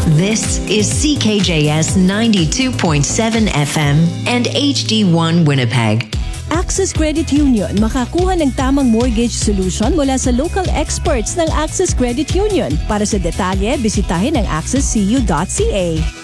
This is CKJS 92.7 FM and HD1 Winnipeg. Access Credit Union, makakuha ng tamang mortgage solution mula sa local experts ng Access Credit Union. Para sa detalye, bisitahin ang accesscu.ca.